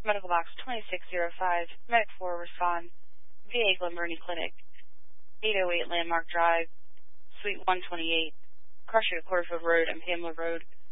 Medical Box 2605, Medic 4 respond. VA Glenburnie Clinic, 808 Landmark Drive, Suite 128, Crusher to Quarterfield Road and Pamela Road.